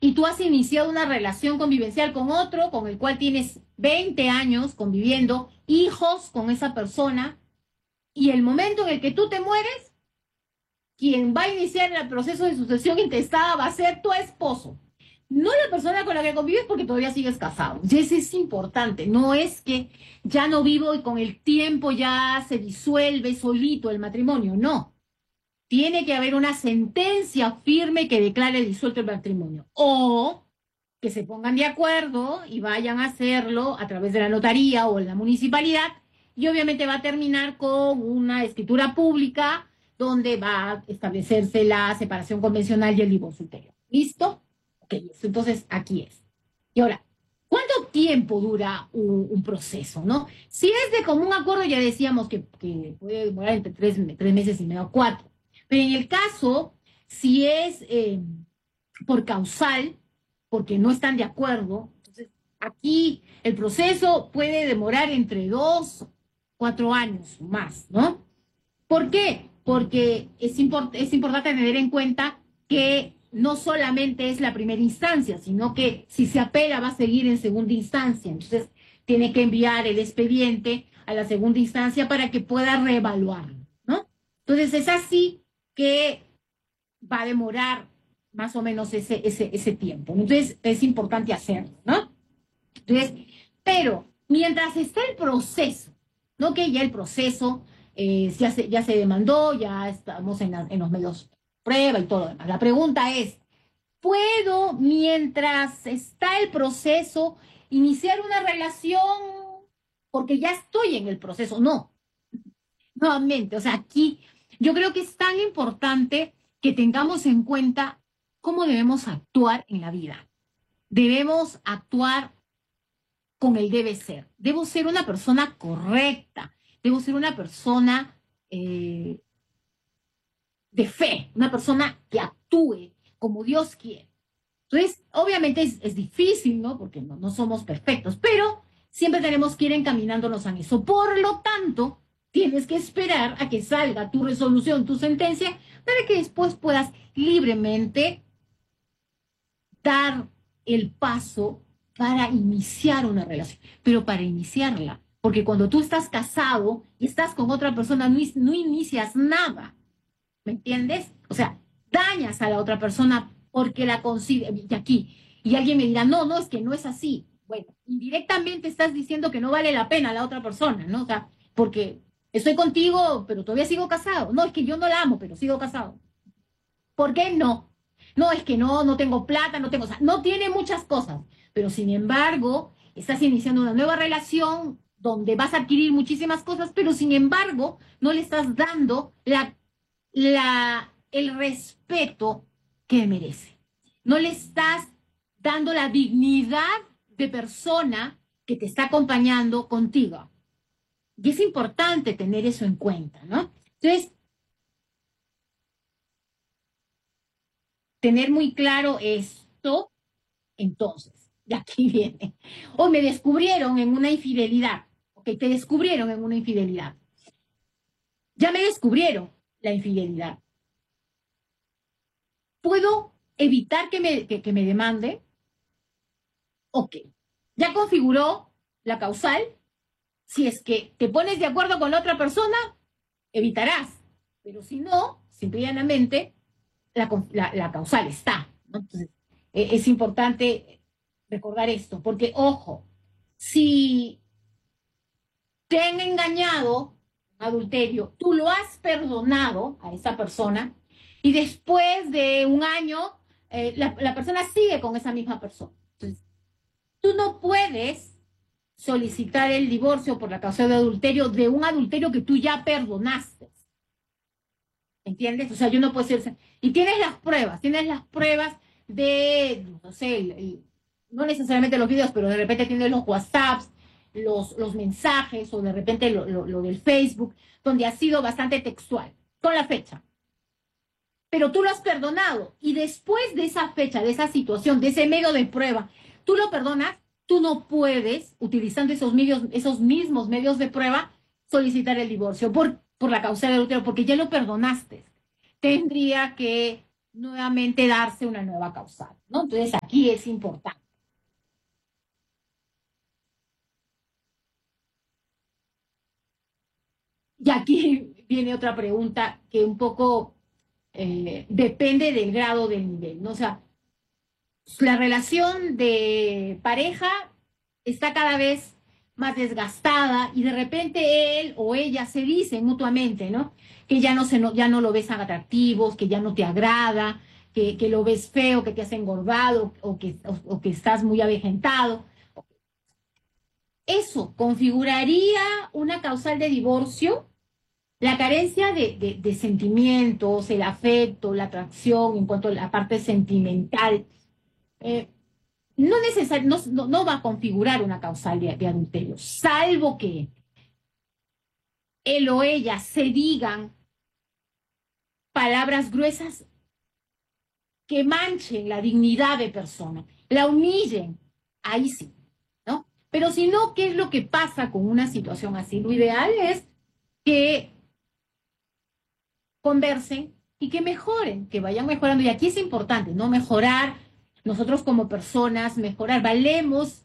y tú has iniciado una relación convivencial con otro, con el cual tienes 20 años conviviendo, hijos con esa persona, y el momento en el que tú te mueres, quien va a iniciar el proceso de sucesión intestada va a ser tu esposo. No la persona con la que convives porque todavía sigues casado. Y eso es importante. No es que ya no vivo y con el tiempo ya se disuelve solito el matrimonio. No. Tiene que haber una sentencia firme que declare disuelto el matrimonio. O que se pongan de acuerdo y vayan a hacerlo a través de la notaría o la municipalidad. Y obviamente va a terminar con una escritura pública donde va a establecerse la separación convencional y el divorcio ulterior. ¿Listo? Ok, entonces aquí es. Y ahora, ¿cuánto tiempo dura un proceso, no? Si es de común acuerdo, ya decíamos que puede demorar entre 3 meses y medio a 4. Pero en el caso, si es por causal, porque no están de acuerdo, entonces aquí el proceso puede demorar entre 2, 4 años más, ¿no? ¿Por qué? Porque es importante tener en cuenta que no solamente es la primera instancia, sino que si se apela va a seguir en segunda instancia. Entonces, tiene que enviar el expediente a la segunda instancia para que pueda reevaluarlo, ¿no? Entonces, es así que va a demorar más o menos ese tiempo. Entonces, es importante hacerlo, ¿no? Entonces, pero mientras está el proceso, ¿no? Que ya el proceso ya se demandó, ya estamos en los medios de prueba y todo lo demás. La pregunta es, ¿puedo, mientras está el proceso, iniciar una relación porque ya estoy en el proceso? No, nuevamente, o sea, aquí yo creo que es tan importante que tengamos en cuenta cómo debemos actuar en la vida. Debemos actuar con el debe ser. Debo ser una persona correcta, debo ser una persona de fe, una persona que actúe como Dios quiere. Entonces, obviamente es difícil, ¿no? Porque no somos perfectos, pero siempre tenemos que ir encaminándonos a eso. Por lo tanto, tienes que esperar a que salga tu resolución, tu sentencia, para que después puedas libremente dar el paso para iniciar una relación, pero para iniciarla, porque cuando tú estás casado y estás con otra persona, no inicias nada, ¿me entiendes? O sea, dañas a la otra persona porque la considera, y aquí, y alguien me dirá, no, es que no es así. Bueno, indirectamente estás diciendo que no vale la pena la otra persona, ¿no? O sea, porque estoy contigo, pero todavía sigo casado. No, es que yo no la amo, pero sigo casado. ¿Por qué no? No, es que no tengo plata, no tengo, o sea, no tiene muchas cosas, pero sin embargo, estás iniciando una nueva relación donde vas a adquirir muchísimas cosas, pero sin embargo, no le estás dando el respeto que merece. No le estás dando la dignidad de persona que te está acompañando contigo. Y es importante tener eso en cuenta, ¿no? Entonces, tener muy claro esto, entonces, y aquí viene. Hoy me descubrieron en una infidelidad, ok, te descubrieron en una infidelidad. Ya me descubrieron la infidelidad. ¿Puedo evitar que me demande? Ok. Ya configuró la causal. Si es que te pones de acuerdo con la otra persona, evitarás. Pero si no, simplemente la causal está, ¿no? Entonces, es importante recordar esto, porque, ojo, si te han engañado, adulterio, tú lo has perdonado a esa persona y después de un año la persona sigue con esa misma persona. Entonces, tú no puedes solicitar el divorcio por la causa de adulterio de un adulterio que tú ya perdonaste. ¿Entiendes? O sea, yo no puedo ser... Y tienes las pruebas de, no sé, no necesariamente los videos, pero de repente tienes los WhatsApps, los mensajes, o de repente lo del Facebook, donde ha sido bastante textual, con la fecha. Pero tú lo has perdonado, y después de esa fecha, de esa situación, de ese medio de prueba, tú lo perdonas, tú no puedes, utilizando esos mismos medios de prueba, solicitar el divorcio por la causa del adulterio, porque ya lo perdonaste. Tendría que nuevamente darse una nueva causal, ¿no? Entonces aquí es importante. Y aquí viene otra pregunta que un poco depende del grado del nivel, ¿no? O sea, la relación de pareja está cada vez más desgastada y de repente él o ella se dicen mutuamente, ¿no? Que ya no lo ves tan atractivo, que ya no te agrada, que lo ves feo, que te has engordado o que estás muy avejentado. Eso configuraría una causal de divorcio. La carencia de sentimientos, el afecto, la atracción en cuanto a la parte sentimental, eh, no va a configurar una causal de adulterio, salvo que él o ella se digan palabras gruesas que manchen la dignidad de persona, la humillen, ahí sí, ¿no? Pero si no, ¿qué es lo que pasa con una situación así? Lo ideal es que conversen y que mejoren, que vayan mejorando. Y aquí es importante, ¿no? Mejorar nosotros como personas, mejorar, valemos.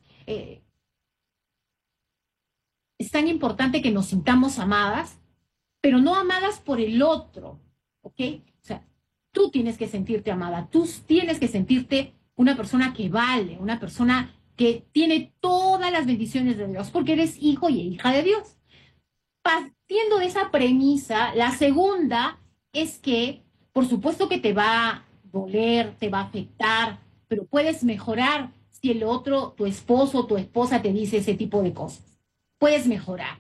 Es tan importante que nos sintamos amadas, pero no amadas por el otro, ¿ok? O sea, tú tienes que sentirte amada, tú tienes que sentirte una persona que vale, una persona que tiene todas las bendiciones de Dios, porque eres hijo y hija de Dios. Partiendo de esa premisa, la segunda es que, por supuesto que te va a doler, te va a afectar, pero puedes mejorar si el otro, tu esposo o tu esposa te dice ese tipo de cosas. Puedes mejorar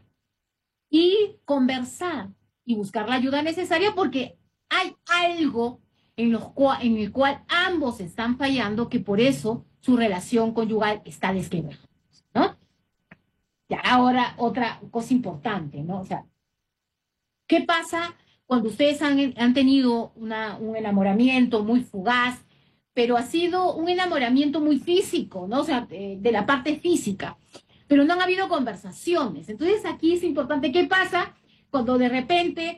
y conversar y buscar la ayuda necesaria porque hay algo en el cual ambos están fallando que por eso su relación conyugal está desquebrada, ¿no? Ya ahora otra cosa importante, ¿no? O sea, ¿qué pasa cuando ustedes han tenido un enamoramiento muy fugaz, pero ha sido un enamoramiento muy físico, ¿no? O sea, de la parte física, pero no han habido conversaciones. Entonces aquí es importante qué pasa cuando de repente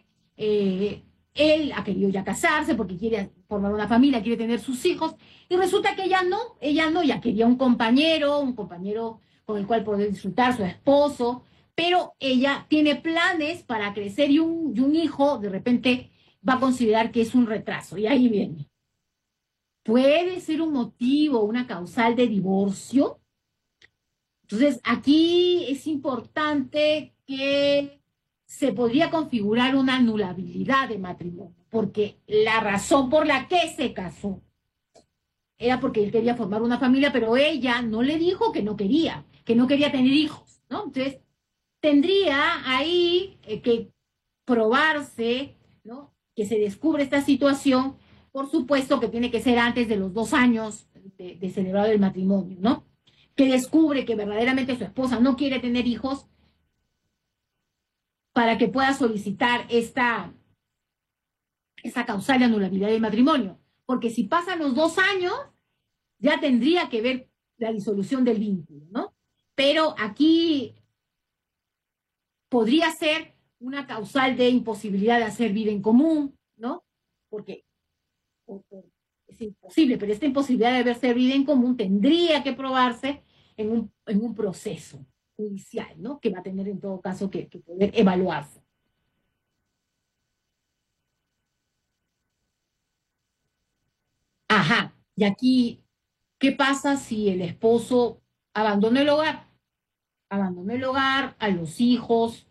él ha querido ya casarse porque quiere formar una familia, quiere tener sus hijos, y resulta que ella no, ya quería un compañero con el cual poder disfrutar, su esposo, pero ella tiene planes para crecer y un hijo de repente va a considerar que es un retraso. Y ahí viene. Puede ser un motivo, una causal de divorcio. Entonces, aquí es importante que se podría configurar una anulabilidad de matrimonio, porque la razón por la que se casó era porque él quería formar una familia, pero ella no le dijo que no quería tener hijos, ¿no? Entonces, tendría ahí que probarse, ¿no? Que se descubre esta situación, por supuesto que tiene que ser antes de los 2 años de celebrado el matrimonio, ¿no? Que descubre que verdaderamente su esposa no quiere tener hijos para que pueda solicitar esta causal de anulabilidad del matrimonio. Porque si pasan los 2 años, ya tendría que ver la disolución del vínculo, ¿no? Pero aquí podría ser una causal de imposibilidad de hacer vida en común, ¿no? Porque es imposible, pero esta imposibilidad de hacer vida en común tendría que probarse en un proceso judicial, ¿no? Que va a tener en todo caso que poder evaluarse. Ajá, y aquí, ¿qué pasa si el esposo abandona el hogar? Abandona el hogar, a los hijos,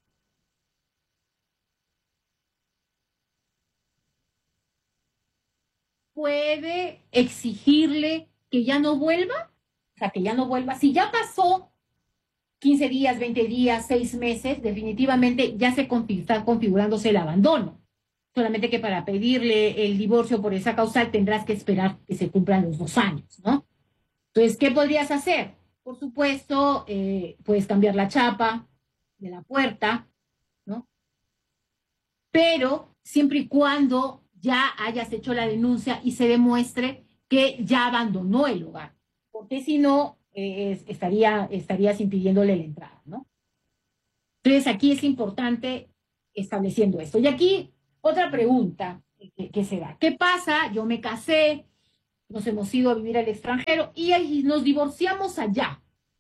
puede exigirle que ya no vuelva, o sea, que ya no vuelva. Si ya pasó 15 días, 20 días, 6 meses, definitivamente ya está configurándose el abandono. Solamente que para pedirle el divorcio por esa causal tendrás que esperar que se cumplan los 2 años, ¿no? Entonces, ¿qué podrías hacer? Por supuesto, puedes cambiar la chapa de la puerta, ¿no? Pero siempre y cuando ya hayas hecho la denuncia y se demuestre que ya abandonó el hogar, porque si no, estarías impidiéndole la entrada, ¿no? Entonces aquí es importante estableciendo esto. Y aquí otra pregunta. que se da. ¿Qué pasa? Yo me casé, nos hemos ido a vivir al extranjero y ahí nos divorciamos allá.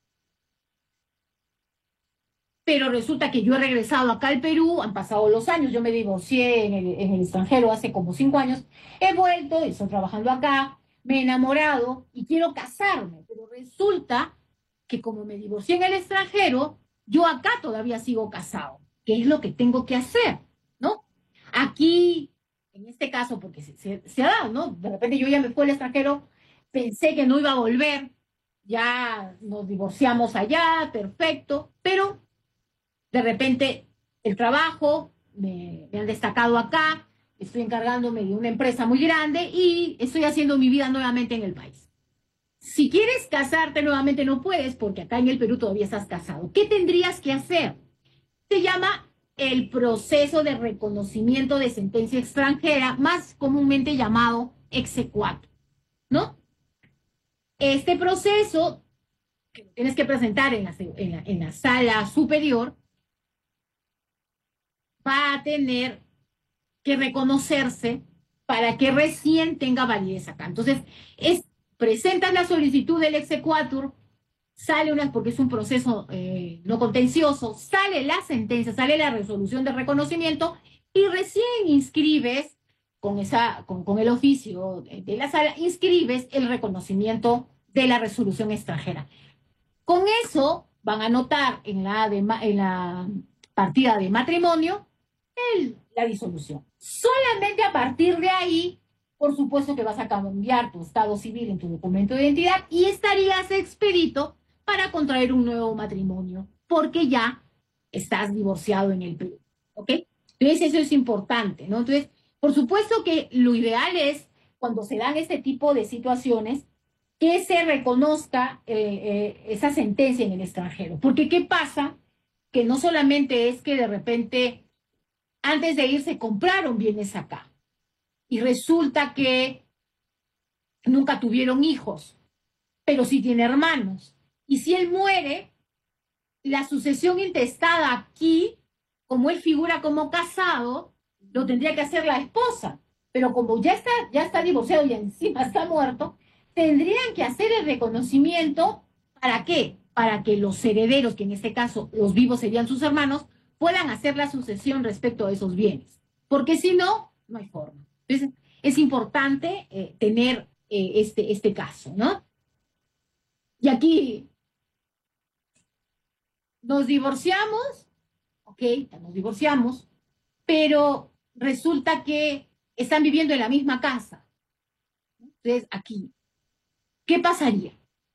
Pero resulta que yo he regresado acá al Perú, han pasado los años, yo me divorcié en el extranjero hace como 5 años, he vuelto, estoy trabajando acá, me he enamorado y quiero casarme, pero resulta que como me divorcié en el extranjero, yo acá todavía sigo casado. ¿Qué es lo que tengo que hacer? ¿No? Aquí, en este caso, porque se ha dado, ¿no? De repente yo ya me fui al extranjero, pensé que no iba a volver, ya nos divorciamos allá, perfecto, pero de repente el trabajo, me han destacado acá, estoy encargándome de una empresa muy grande y estoy haciendo mi vida nuevamente en el país. Si quieres casarte nuevamente no puedes porque acá en el Perú todavía estás casado. ¿Qué tendrías que hacer? Se llama el proceso de reconocimiento de sentencia extranjera, más comúnmente llamado exequatur, ¿no? Este proceso que tienes que presentar en la sala superior va a tener que reconocerse para que recién tenga validez acá. Entonces, presentas la solicitud del exequatur, sale una, porque es un proceso no contencioso, sale la sentencia, sale la resolución de reconocimiento y recién inscribes con el oficio de la sala, inscribes el reconocimiento de la resolución extranjera. Con eso van a anotar en la partida de matrimonio la disolución. Solamente a partir de ahí, por supuesto que vas a cambiar tu estado civil en tu documento de identidad y estarías expedito para contraer un nuevo matrimonio, porque ya estás divorciado en el Perú. ¿Ok? Entonces eso es importante, ¿no? Entonces, por supuesto que lo ideal es, cuando se dan este tipo de situaciones, que se reconozca esa sentencia en el extranjero. Porque ¿qué pasa? Que no solamente es que de repente antes de irse compraron bienes acá y resulta que nunca tuvieron hijos, pero sí tiene hermanos. Y si él muere, la sucesión intestada aquí, como él figura como casado, lo tendría que hacer la esposa. Pero como ya está divorciado y encima está muerto, tendrían que hacer el reconocimiento. ¿Para qué? Para que los herederos, que en este caso los vivos serían sus hermanos, puedan hacer la sucesión respecto a esos bienes. Porque si no, no hay forma. Entonces, es importante tener este caso, ¿no? Y aquí nos divorciamos, ok, ya nos divorciamos, pero resulta que están viviendo en la misma casa. Entonces, aquí, ¿qué pasaría?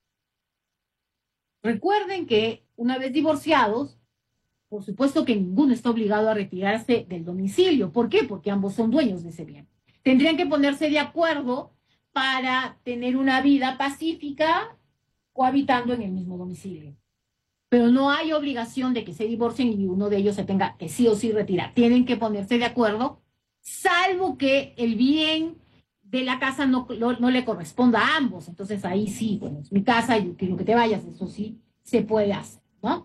Recuerden que una vez divorciados, por supuesto que ninguno está obligado a retirarse del domicilio. ¿Por qué? Porque ambos son dueños de ese bien. Tendrían que ponerse de acuerdo para tener una vida pacífica cohabitando en el mismo domicilio. Pero no hay obligación de que se divorcien y uno de ellos se tenga que sí o sí retirar. Tienen que ponerse de acuerdo, salvo que el bien de la casa no le corresponda a ambos. Entonces ahí sí, bueno, es mi casa, yo quiero que te vayas, eso sí se puede hacer, ¿no?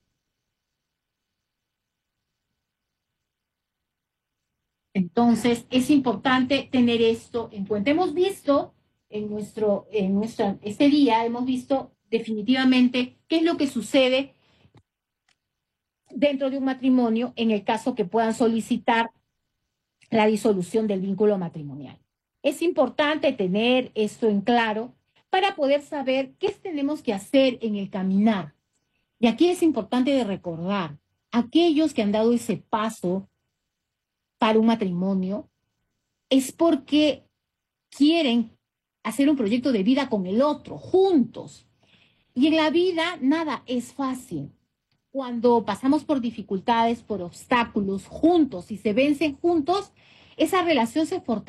Entonces es importante tener esto en cuenta. Hemos visto este día, hemos visto definitivamente qué es lo que sucede dentro de un matrimonio en el caso que puedan solicitar la disolución del vínculo matrimonial. Es importante tener esto en claro para poder saber qué tenemos que hacer en el caminar. Y aquí es importante de recordar, aquellos que han dado ese paso para un matrimonio es porque quieren hacer un proyecto de vida con el otro, juntos. Y en la vida nada es fácil. Cuando pasamos por dificultades, por obstáculos juntos y se vencen juntos, esa relación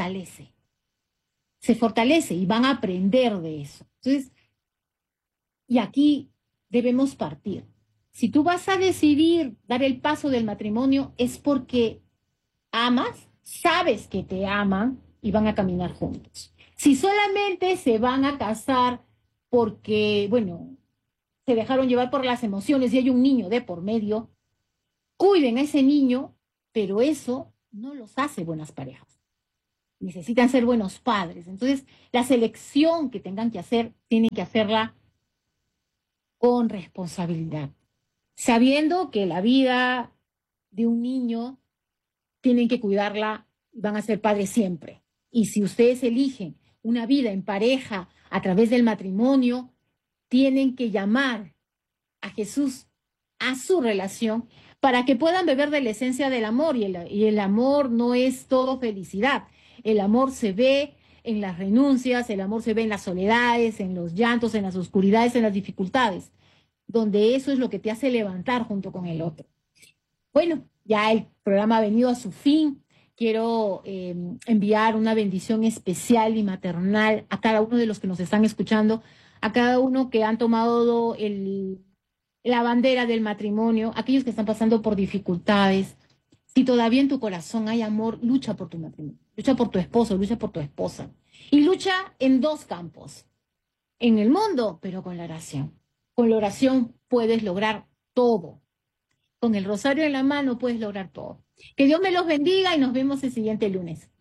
se fortalece y van a aprender de eso. Entonces, y aquí debemos partir. Si tú vas a decidir dar el paso del matrimonio, es porque amas, sabes que te aman y van a caminar juntos. Si solamente se van a casar porque, bueno, se dejaron llevar por las emociones y hay un niño de por medio, cuiden a ese niño, pero eso no los hace buenas parejas. necesitan ser buenos padres. Entonces, la selección que tengan que hacer, tienen que hacerla con responsabilidad, sabiendo que la vida de un niño tienen que cuidarla, van a ser padres siempre. Y si ustedes eligen una vida en pareja a través del matrimonio, tienen que llamar a Jesús a su relación para que puedan beber de la esencia del amor. Y el amor no es todo felicidad. El amor se ve en las renuncias, el amor se ve en las soledades, en los llantos, en las oscuridades, en las dificultades, donde eso es lo que te hace levantar junto con el otro. Bueno, ya el programa ha venido a su fin. Quiero enviar una bendición especial y maternal a cada uno de los que nos están escuchando, a cada uno que han tomado la bandera del matrimonio, aquellos que están pasando por dificultades. Si todavía en tu corazón hay amor, lucha por tu matrimonio, lucha por tu esposo, lucha por tu esposa. Y lucha en dos campos, en el mundo, pero con la oración. Con la oración puedes lograr todo. Con el rosario en la mano puedes lograr todo. Que Dios me los bendiga y nos vemos el siguiente lunes.